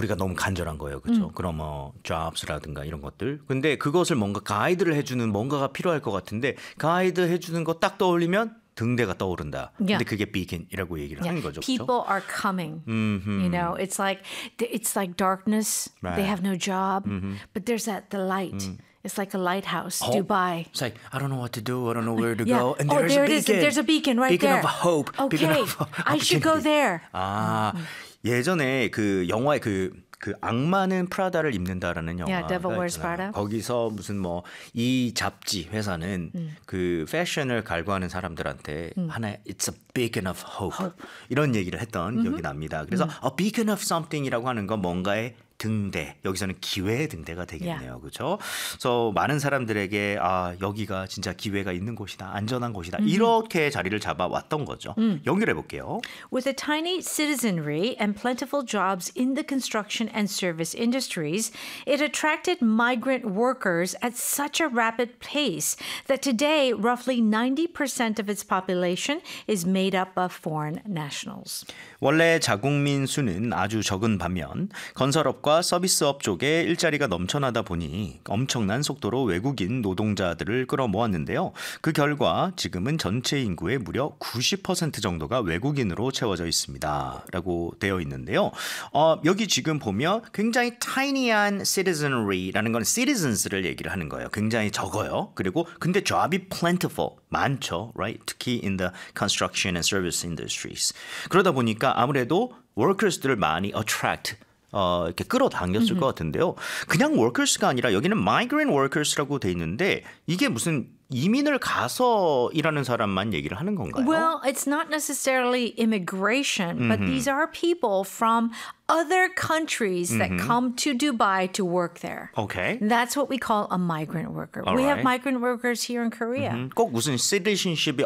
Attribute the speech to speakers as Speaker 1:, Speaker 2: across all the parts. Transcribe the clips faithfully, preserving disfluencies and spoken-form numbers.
Speaker 1: 우리가 너무 간절한 거예요. 그렇죠? 음. 그럼 뭐 jobs라든가 이런 것들. 근데 그것을 뭔가 가이드를 해주는 뭔가가 필요할 것 같은데 가이드 해주는 거 딱 떠올리면 등대가 떠오른다.
Speaker 2: Yeah.
Speaker 1: 근데 그게 beacon이라고 얘기를
Speaker 2: yeah.
Speaker 1: 하는 거죠.
Speaker 2: People
Speaker 1: 그렇죠?
Speaker 2: are coming.
Speaker 1: Mm-hmm.
Speaker 2: You know, it's like it's like darkness.
Speaker 1: Right.
Speaker 2: They have no job,
Speaker 1: mm-hmm.
Speaker 2: but there's that the light. Mm. It's like a lighthouse,
Speaker 1: oh,
Speaker 2: Dubai.
Speaker 1: It's like I don't know what to do. I don't know where to
Speaker 2: yeah.
Speaker 1: go. And
Speaker 2: oh,
Speaker 1: there's
Speaker 2: there
Speaker 1: a
Speaker 2: it
Speaker 1: beacon.
Speaker 2: is. There's a beacon right
Speaker 1: beacon
Speaker 2: there.
Speaker 1: Beacon of hope.
Speaker 2: Okay,
Speaker 1: beacon of
Speaker 2: I should go there.
Speaker 1: 아, mm. 예전에 그 영화의 그 그 악마는 프라다를 입는다라는 영화가
Speaker 2: yeah, Devil Wears
Speaker 1: 있잖아요.
Speaker 2: Prada.
Speaker 1: 거기서 무슨 뭐 이 잡지 회사는 음. 그 패션을 갈구하는 사람들한테 음. 하나의 It's a beacon of hope, hope. 이런 얘기를 했던 mm-hmm. 기억이 납니다. 그래서 mm. a beacon of something이라고 하는 건 뭔가의 등대, 여기서는 기회의 등대가 되겠네요. Yeah. 그렇죠? 그래서 많은 사람들에게 아, 여기가 진짜 기회가 있는 곳이다. 안전한 곳이다. Mm-hmm. 이렇게 자리를 잡아왔던 거죠. Mm. 연결해 볼게요.
Speaker 2: With a tiny citizenry and plentiful jobs in the construction and service industries, it attracted migrant workers at such a rapid pace that today roughly ninety percent of its population is made up of foreign nationals.
Speaker 1: 원래 자국민 수는 아주 적은 반면 건설업과 서비스업 쪽에 일자리가 넘쳐나다 보니 엄청난 속도로 외국인 노동자들을 끌어모았는데요. 그 결과 지금은 전체 인구의 무려 구십 퍼센트 정도가 외국인으로 채워져 있습니다. 라고 되어 있는데요. 어, 여기 지금 보면 굉장히 tiny한 citizenry라는 건 citizens를 얘기를 하는 거예요. 굉장히 적어요. 그리고 근데 job이 plentiful, 많죠. Right? 특히 in the construction and service industries. 그러다 보니까 아무래도 workers들을 많이 attract 어, 이렇게 끌어당겼을 mm-hmm. 것 같은데요. 그냥 workers가 아니라 여기는 migrant workers라고 돼 있는데 이게 무슨 이민을 가서 일하는 사람만 얘기를 하는 건가요?
Speaker 2: Well, it's not necessarily immigration, mm-hmm. but these are people from other countries mm-hmm. that come to Dubai to work there.
Speaker 1: Okay.
Speaker 2: That's what we call a migrant worker.
Speaker 1: All
Speaker 2: we
Speaker 1: right.
Speaker 2: have migrant workers here in Korea.
Speaker 1: Mm-hmm. 꼭 무슨 citizenship이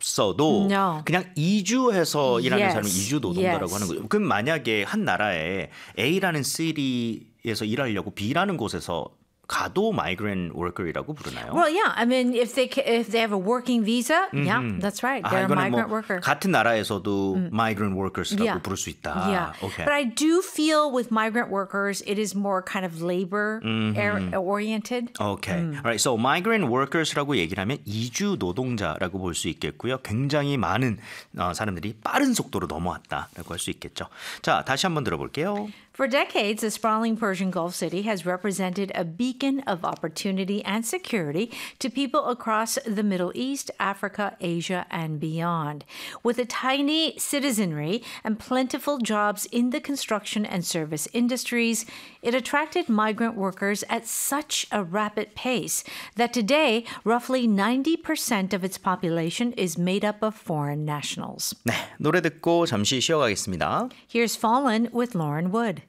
Speaker 1: 없어도
Speaker 2: no.
Speaker 1: 그냥 이주해서 일하는
Speaker 2: yes.
Speaker 1: 사람이 이주 노동자라고
Speaker 2: yes.
Speaker 1: 하는 거예요. 그럼 만약에 한 나라에 A라는 city에서 일하려고 B라는 곳에서 가도 migrant worker이라고 부르나요?
Speaker 2: Well, yeah. I mean, if they if they have a working visa, mm-hmm. yeah, that's right. They're
Speaker 1: 아,
Speaker 2: a migrant
Speaker 1: 뭐
Speaker 2: worker.
Speaker 1: 같은 나라에서도 mm. migrant workers라고
Speaker 2: yeah.
Speaker 1: 부를 수 있다.
Speaker 2: Yeah.
Speaker 1: Okay.
Speaker 2: But I do feel with migrant workers, it is more kind of labor mm-hmm. oriented.
Speaker 1: Okay.
Speaker 2: Mm.
Speaker 1: Alright. So migrant workers라고 얘기를 하면 이주 노동자라고 볼 수 있겠고요. 굉장히 많은 어, 사람들이 빠른 속도로 넘어왔다라고 할 수 있겠죠. 자, 다시 한번 들어볼게요.
Speaker 2: For decades, the sprawling Persian Gulf city has represented a beacon of opportunity and security to people across the Middle East, Africa, Asia, and beyond. With a tiny citizenry and plentiful jobs in the construction and service industries, it attracted migrant workers at such a rapid pace that today, roughly ninety percent of its population is made up of foreign nationals.
Speaker 1: 네, 노래 듣고 잠시 쉬어가겠습니다.
Speaker 2: Here's Fallen with Lauren Wood.